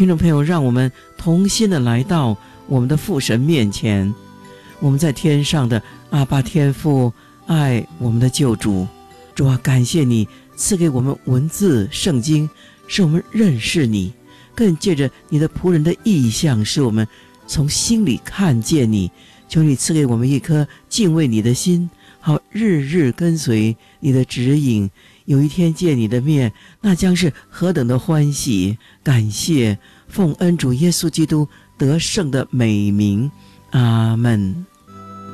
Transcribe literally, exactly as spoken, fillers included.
听众朋友，让我们同心的来到我们的父神面前，我们在天上的阿爸天父，爱我们的救主。主啊，感谢你赐给我们文字圣经，使我们认识你，更借着你的仆人的意象，使我们从心里看见你。求你赐给我们一颗敬畏你的心，好日日跟随你的指引，有一天见你的面，那将是何等的欢喜。感谢奉恩主耶稣基督得胜的美名，阿们。